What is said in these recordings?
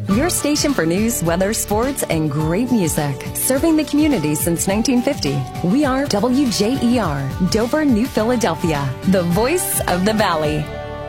your station for news, weather, sports, and great music. Serving the community since 1950. We are WJER, Dover, New Philadelphia, the voice of the Valley.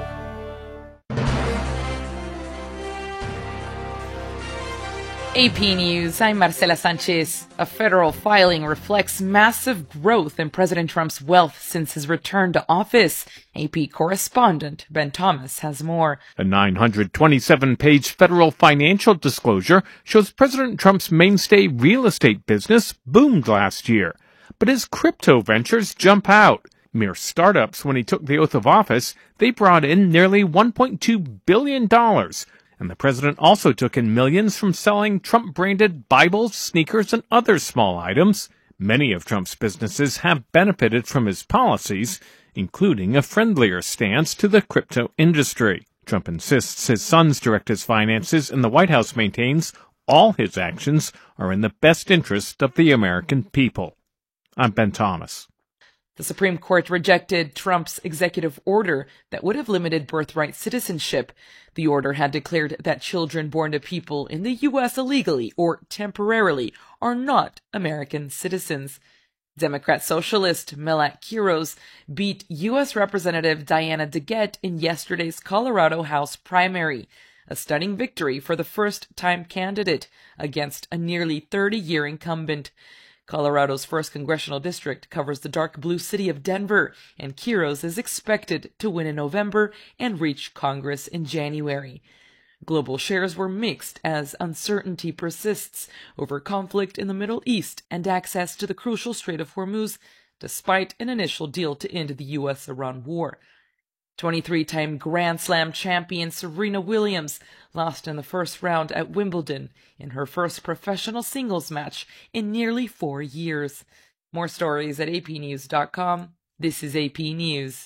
AP News, I'm Marcela Sanchez. A federal filing reflects massive growth in President Trump's wealth since his return to office. AP correspondent Ben Thomas has more. A 927-page federal financial disclosure shows President Trump's mainstay real estate business boomed last year. But his crypto ventures jump out. Mere startups when he took the oath of office, they brought in nearly $1.2 billion. And the president also took in millions from selling Trump-branded Bibles, sneakers, and other small items. Many of Trump's businesses have benefited from his policies, including a friendlier stance to the crypto industry. Trump insists his sons direct his finances, and the White House maintains all his actions are in the best interest of the American people. I'm Ben Thomas. The Supreme Court rejected Trump's executive order that would have limited birthright citizenship. The order had declared that children born to people in the U.S. illegally or temporarily are not American citizens. Democrat socialist Millat Quiros beat U.S. Representative Diana DeGette in yesterday's Colorado House primary, a stunning victory for the first-time candidate against a nearly 30-year incumbent. Colorado's 1st congressional district covers the dark blue city of Denver, and Quiros is expected to win in November and reach Congress in January. Global shares were mixed as uncertainty persists over conflict in the Middle East and access to the crucial Strait of Hormuz, despite an initial deal to end the U.S.-Iran war. 23-time Grand Slam champion Serena Williams lost in the first round at Wimbledon in her first professional singles match in nearly 4 years. More stories at apnews.com. This is AP News.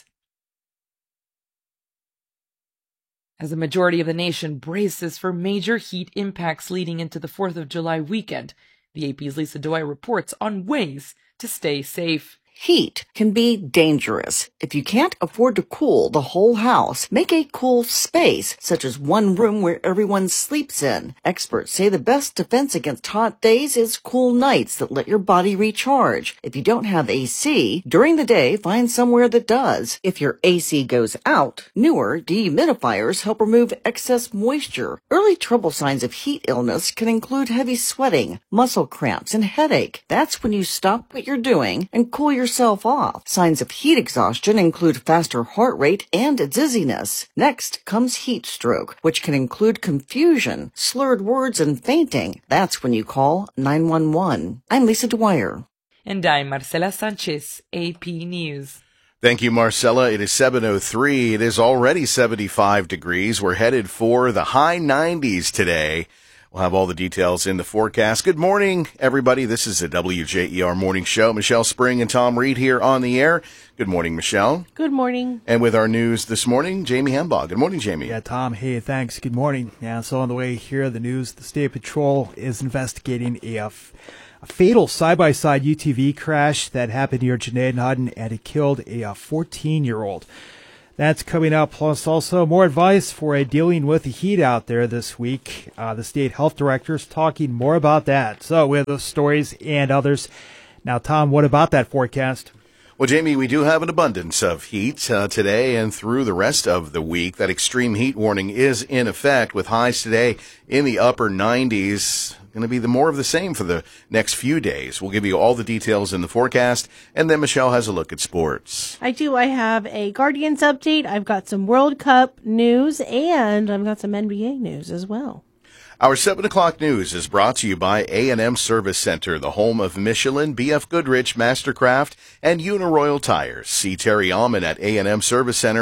As the majority of the nation braces for major heat impacts leading into the 4th of July weekend, the AP's Lisa Dwyer reports on ways to stay safe. Heat can be dangerous. If you can't afford to cool the whole house, make a cool space, such as one room where everyone sleeps in. Experts say the best defense against hot days is cool nights that let your body recharge. If you don't have AC, during the day, find somewhere that does. If your AC goes out, newer dehumidifiers help remove excess moisture. Early trouble signs of heat illness can include heavy sweating, muscle cramps, and headache. That's when you stop what you're doing and cool yourself off. Signs of heat exhaustion include faster heart rate and dizziness. Next comes heat stroke, which can include confusion, slurred words, and fainting. That's when you call 911. I'm Lisa Dwyer. And I'm Marcela Sanchez, AP News. Thank you, Marcela. It is 7:03. It is already 75 degrees. We're headed for the high 90s today. We'll have all the details in the forecast. Good morning, everybody. This is the WJER Morning Show. Michelle Spring and Tom Reed here on the air. Good morning, Michelle. Good morning. And with our news this morning, Jamie Hembaugh. Good morning, Jamie. Yeah, Tom. Hey, thanks. Good morning. Yeah, so on the way here, the news, the State Patrol is investigating a fatal side-by-side UTV crash that happened near Janadenhutton, and it killed a 14-year-old. That's coming up, plus also more advice for dealing with the heat out there this week. The state health director is talking more about that. So we have those stories and others. Now, Tom, what about that forecast? Well, Jamie, we do have an abundance of heat today and through the rest of the week. That extreme heat warning is in effect with highs today in the upper 90s. Going to be more of the same for the next few days. We'll give you all the details in the forecast, and then Michelle has a look at sports. I do. I have a Guardians update. I've got some World Cup news, and I've got some NBA news as well. Our 7 o'clock news is brought to you by A&M Service Center, the home of Michelin, B.F. Goodrich, Mastercraft, and Uniroyal Tires. See Terry Allman at A&M Service Center,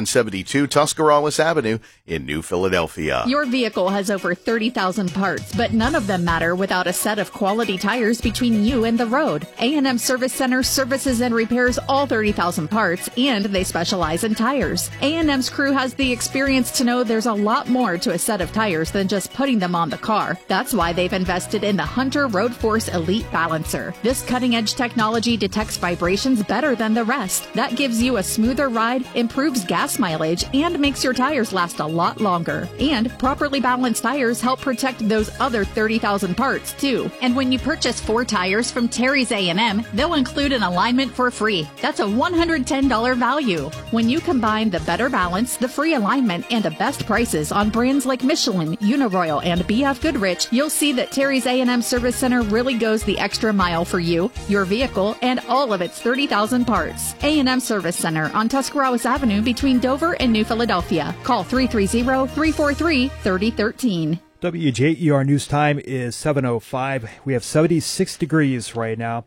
1172 Tuscarawas Avenue in New Philadelphia. Your vehicle has over 30,000 parts, but none of them matter without a set of quality tires between you and the road. A&M Service Center services and repairs all 30,000 parts, and they specialize in tires. A&M's crew has the experience to know there's a lot more to a set of tires than just putting putting them on the car. That's why they've invested in the Hunter Road Force Elite Balancer. This cutting-edge technology detects vibrations better than the rest. That gives you a smoother ride, improves gas mileage, and makes your tires last a lot longer. And properly balanced tires help protect those other 30,000 parts, too. And when you purchase 4 tires from Terry's A&M, they'll include an alignment for free. That's a $110 value. When you combine the better balance, the free alignment, and the best prices on brands like Michelin, Uniroyal, and BF Goodrich, you'll see that Terry's A&M Service Center really goes the extra mile for you, your vehicle, and all of its 30,000 parts. A&M Service Center on Tuscarawas Avenue between Dover and New Philadelphia. Call 330-343-3013. WJER News Time is 7:05. We have 76 degrees right now.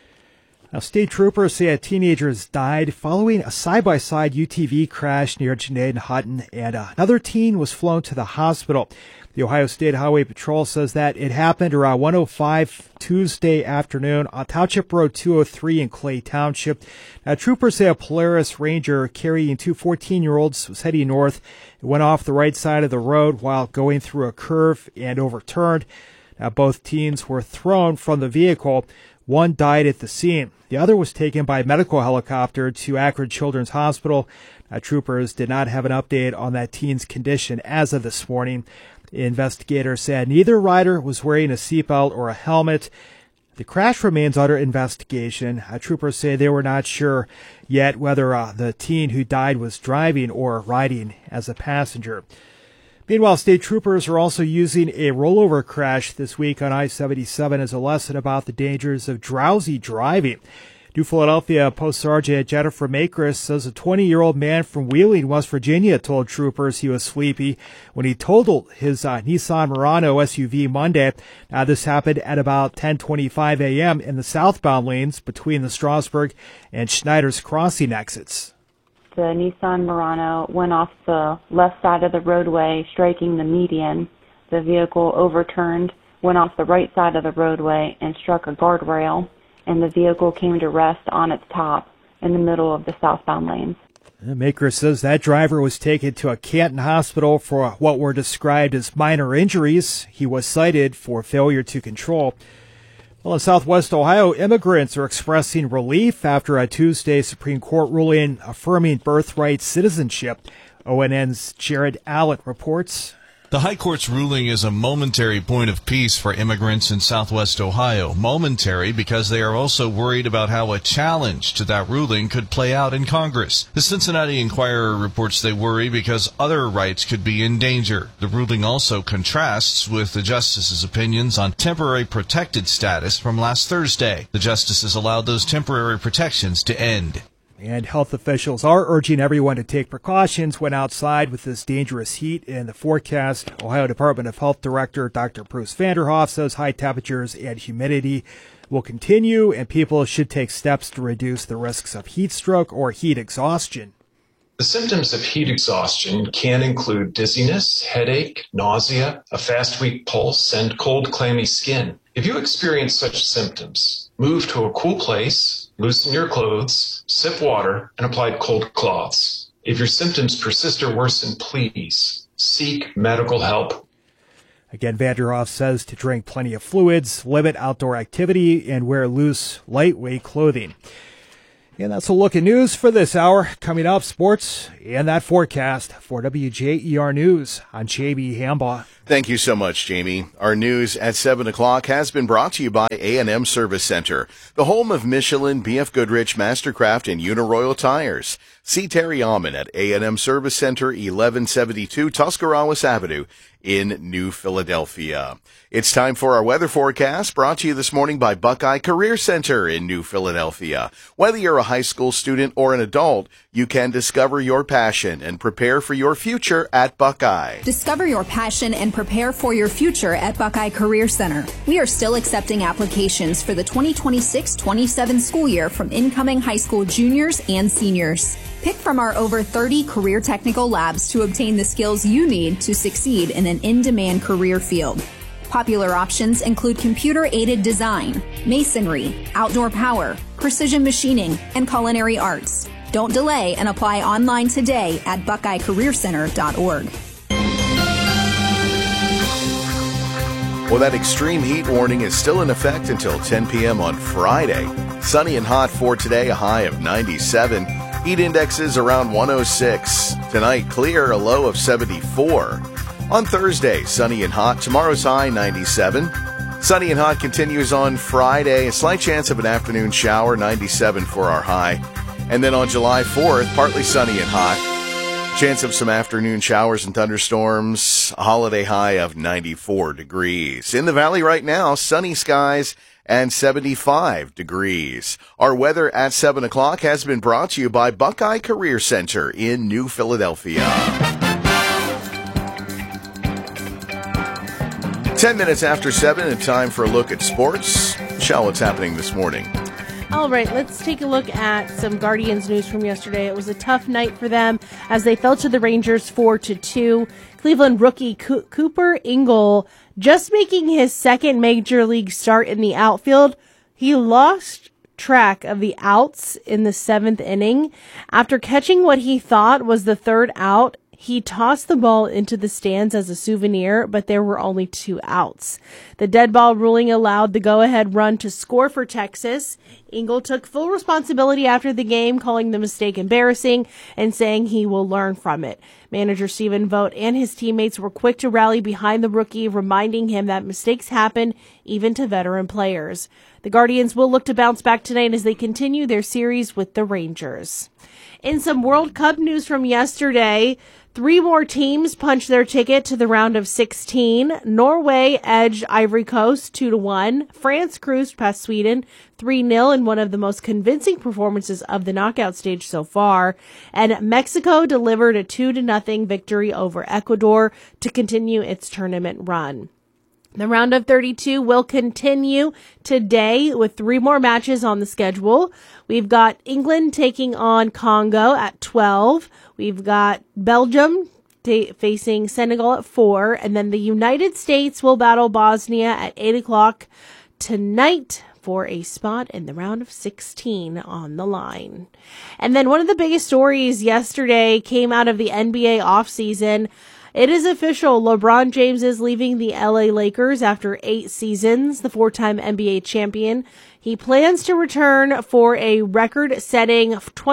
Now, state troopers say a teenager has died following a side-by-side UTV crash near Junaid and Hutton, and another teen was flown to the hospital. The Ohio State Highway Patrol says that it happened around 1:05 Tuesday afternoon on Township Road 203 in Clay Township. Now, troopers say a Polaris Ranger carrying 2 14-year-olds was heading north. It went off the right side of the road while going through a curve and overturned. Now, both teens were thrown from the vehicle. One died at the scene. The other was taken by a medical helicopter to Akron Children's Hospital. Troopers did not have an update on that teen's condition as of this morning. Investigators said neither rider was wearing a seatbelt or a helmet. The crash remains under investigation. Troopers say they were not sure yet whether the teen who died was driving or riding as a passenger. Meanwhile, state troopers are also using a rollover crash this week on I-77 as a lesson about the dangers of drowsy driving. New Philadelphia Post Sergeant Jennifer Makris says a 20-year-old man from Wheeling, West Virginia, told troopers he was sleepy when he totaled his Nissan Murano SUV Monday. This happened at about 10:25 a.m. in the southbound lanes between the Strasburg and Schneider's Crossing exits. The Nissan Murano went off the left side of the roadway, striking the median. The vehicle overturned, went off the right side of the roadway, and struck a guardrail, and the vehicle came to rest on its top in the middle of the southbound lanes. Maker says that driver was taken to a Canton hospital for what were described as minor injuries. He was cited for failure to control. Well, in Southwest Ohio, immigrants are expressing relief after a Tuesday Supreme Court ruling affirming birthright citizenship. ONN's Jared Allen reports. The High Court's ruling is a momentary point of peace for immigrants in Southwest Ohio. Momentary because they are also worried about how a challenge to that ruling could play out in Congress. The Cincinnati Enquirer reports they worry because other rights could be in danger. The ruling also contrasts with the justices' opinions on temporary protected status from last Thursday. The justices allowed those temporary protections to end. And health officials are urging everyone to take precautions when outside with this dangerous heat in the forecast. Ohio Department of Health Director Dr. Bruce Vanderhoff says high temperatures and humidity will continue, and people should take steps to reduce the risks of heat stroke or heat exhaustion. The symptoms of heat exhaustion can include dizziness, headache, nausea, a fast, weak pulse, and cold, clammy skin. If you experience such symptoms, move to a cool place, loosen your clothes, sip water, and apply cold cloths. If your symptoms persist or worsen, please seek medical help. Again, Vanderhoff says to drink plenty of fluids, limit outdoor activity, and wear loose, lightweight clothing. And that's a look at news for this hour. Coming up, sports and that forecast. For WJER News, I'm Jamie Hambaugh. Thank you so much, Jamie. Our news at 7 o'clock has been brought to you by A&M Service Center, the home of Michelin, BF Goodrich, Mastercraft, and Uniroyal tires. See Terry Alman at A&M Service Center, 1172 Tuscarawas Avenue in New Philadelphia. It's time for our weather forecast, brought to you this morning by Buckeye Career Center in New Philadelphia. Whether you're a high school student or an adult, you can discover your passion and prepare for your future at Buckeye. Discover your passion and prepare for your future at Buckeye Career Center. We are still accepting applications for the 2026-27 school year from incoming high school juniors and seniors. Pick from our over 30 career technical labs to obtain the skills you need to succeed in an in-demand career field. Popular options include computer-aided design, masonry, outdoor power, precision machining, and culinary arts. Don't delay and apply online today at BuckeyeCareerCenter.org. Well, that extreme heat warning is still in effect until 10 p.m. on Friday. Sunny and hot for today, a high of 97. Heat indexes around 106. Tonight, clear, a low of 74. On Thursday, sunny and hot. Tomorrow's high, 97. Sunny and hot continues on Friday. A slight chance of an afternoon shower, 97 for our high. And then on July 4th, partly sunny and hot. Chance of some afternoon showers and thunderstorms. A holiday high of 94 degrees. In the valley right now, sunny skies and 75 degrees. Our weather at 7 o'clock has been brought to you by Buckeye Career Center in New Philadelphia. 10 minutes after 7, and time for a look at sports. Michelle, what's happening this morning? All right, let's take a look at some Guardians news from yesterday. It was a tough night for them as they fell to the Rangers 4-2. Cleveland rookie Cooper Ingle, just making his second major league start in the outfield, he lost track of the outs in the 7th inning. After catching what he thought was the third out, he tossed the ball into the stands as a souvenir, but there were only 2 outs. The dead ball ruling allowed the go-ahead run to score for Texas. Ingle took full responsibility after the game, calling the mistake embarrassing and saying he will learn from it. Manager Stephen Vogt and his teammates were quick to rally behind the rookie, reminding him that mistakes happen even to veteran players. The Guardians will look to bounce back tonight as they continue their series with the Rangers. In some World Cup news from yesterday, 3 more teams punched their ticket to the round of 16. Norway edged Ivory Coast 2-1. France cruised past Sweden 3-0 in one of the most convincing performances of the knockout stage so far. And Mexico delivered a 2-0 victory over Ecuador to continue its tournament run. The round of 32 will continue today with 3 more matches on the schedule. We've got England taking on Congo at 12. We've got Belgium facing Senegal at 4. And then the United States will battle Bosnia at 8 o'clock tonight for a spot in the round of 16 on the line. And then one of the biggest stories yesterday came out of the NBA offseason. It is official. LeBron James is leaving the LA Lakers after 8 seasons, the 4-time NBA champion. He plans to return for a record-setting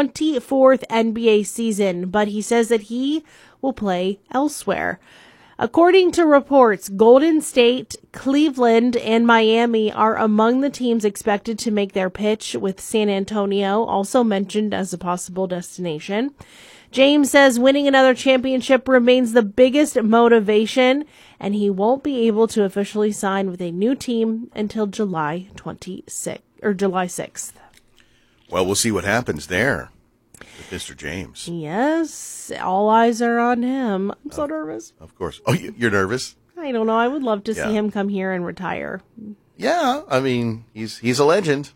24th NBA season, but he says that he will play elsewhere. According to reports, Golden State, Cleveland, and Miami are among the teams expected to make their pitch, with San Antonio also mentioned as a possible destination. James says winning another championship remains the biggest motivation, and he won't be able to officially sign with a new team until July 6th. Well, we'll see what happens there with Mr. James. Yes, all eyes are on him. I'm so nervous. Of course. Oh, you're nervous? I don't know. I would love to see him come here and retire. Yeah, I mean, he's a legend.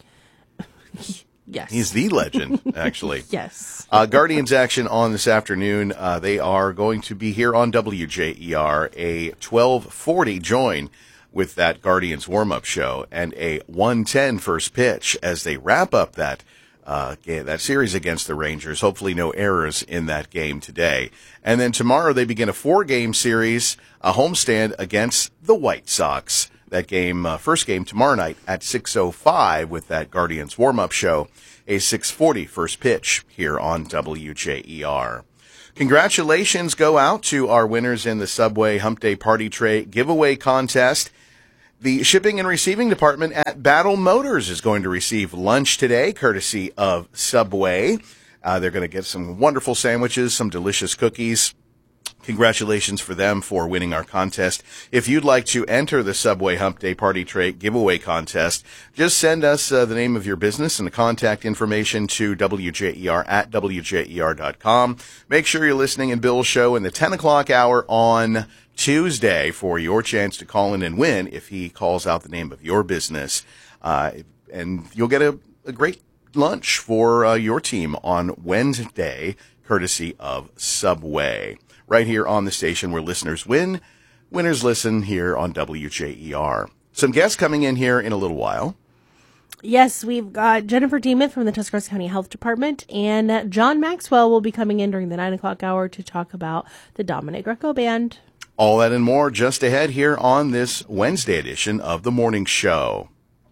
Yes. He's the legend, actually. Yes. Guardians action on this afternoon. They are going to be here on WJER, a 12:40 join with that Guardians warm-up show, and a 1:10 first pitch as they wrap up that series against the Rangers. Hopefully no errors in that game today. And then tomorrow they begin a 4-game series, a homestand against the White Sox. That game, first game tomorrow night at 6:05 with that Guardians warm-up show, a 6:40 first pitch here on WJER. Congratulations go out to our winners in the Subway Hump Day Party Tray giveaway contest. The shipping and receiving department at Battle Motors is going to receive lunch today, courtesy of Subway. They're going to get some wonderful sandwiches, some delicious cookies. Congratulations for them for winning our contest. If you'd like to enter the Subway Hump Day Party Tray giveaway contest, just send us the name of your business and the contact information to WJER at WJER.com. Make sure you're listening in Bill's show in the 10 o'clock hour on Tuesday for your chance to call in and win if he calls out the name of your business. And you'll get a great lunch for your team on Wednesday, courtesy of Subway. Right here on the station where listeners win, winners listen here on WJER. Some guests coming in here in a little while. Yes, we've got Jennifer Demuth from the Tuscarawas County Health Department, and John Maxwell will be coming in during the 9 o'clock hour to talk about the Dominic Greco Band. All that and more just ahead here on this Wednesday edition of The Morning Show.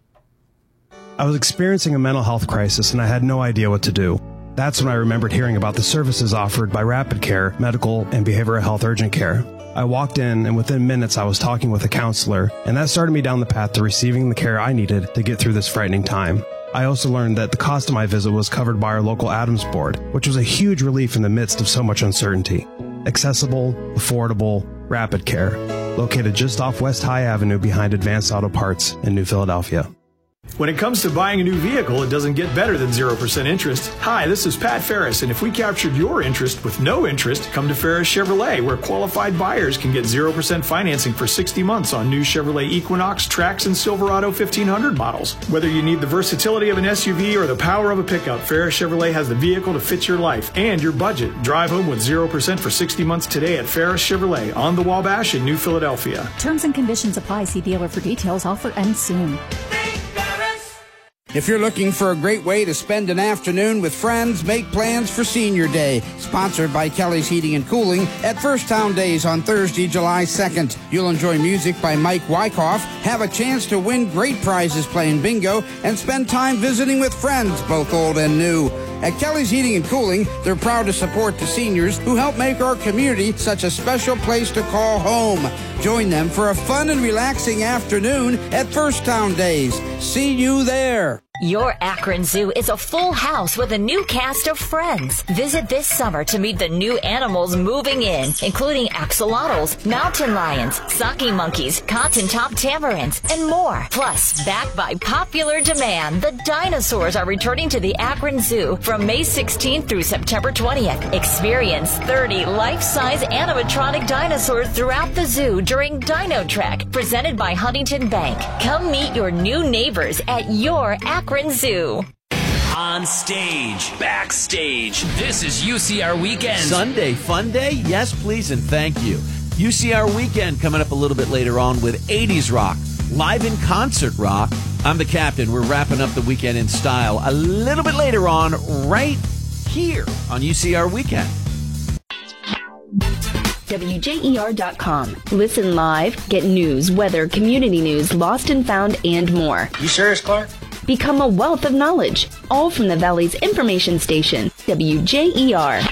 I was experiencing a mental health crisis and I had no idea what to do. That's when I remembered hearing about the services offered by Rapid Care, Medical, and Behavioral Health Urgent Care. I walked in, and within minutes I was talking with a counselor, and that started me down the path to receiving the care I needed to get through this frightening time. I also learned that the cost of my visit was covered by our local Adams board, which was a huge relief in the midst of so much uncertainty. Accessible, affordable, Rapid Care, located just off West High Avenue behind Advanced Auto Parts in New Philadelphia. When it comes to buying a new vehicle, it doesn't get better than 0% interest. Hi, this is Pat Ferris, and if we captured your interest with no interest, come to Ferris Chevrolet, where qualified buyers can get 0% financing for 60 months on new Chevrolet Equinox, Trax, and Silverado 1500 models. Whether you need the versatility of an SUV or the power of a pickup, Ferris Chevrolet has the vehicle to fit your life and your budget. Drive home with 0% for 60 months today at Ferris Chevrolet on the Wabash in New Philadelphia. Terms and conditions apply. See dealer for details. Offer ends soon. If you're looking for a great way to spend an afternoon with friends, make plans for Senior Day. Sponsored by Kelly's Heating and Cooling at First Town Days on Thursday, July 2nd. You'll enjoy music by Mike Wyckoff, have a chance to win great prizes playing bingo, and spend time visiting with friends, both old and new. At Kelly's Heating and Cooling, they're proud to support the seniors who help make our community such a special place to call home. Join them for a fun and relaxing afternoon at First Town Days. See you there. Your Akron Zoo is a full house with a new cast of friends. Visit this summer to meet the new animals moving in, including axolotls, mountain lions, socky monkeys, cotton-top tamarins, and more. Plus, backed by popular demand, the dinosaurs are returning to the Akron Zoo from May 16th through September 20th. Experience 30 life-size animatronic dinosaurs throughout the zoo during Dino Trek, presented by Huntington Bank. Come meet your new neighbors at your Akron Zoo. On stage, backstage, this is UCR Weekend. Sunday, fun day? Yes, please, and thank you. UCR Weekend coming up a little bit later on with 80s rock, live in concert rock. I'm the captain. We're wrapping up the weekend in style a little bit later on, right here on UCR Weekend. WJER.com. Listen live, get news, weather, community news, lost and found, and more. You serious, Clark? Become a wealth of knowledge, all from the Valley's information station, WJER.